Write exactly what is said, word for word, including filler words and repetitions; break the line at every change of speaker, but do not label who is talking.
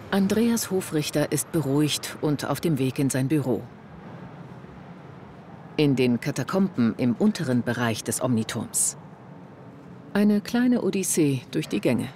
Andreas Hofrichter ist beruhigt und auf dem Weg in sein Büro. In den Katakomben im unteren Bereich des Omniturms. Eine kleine Odyssee durch die Gänge.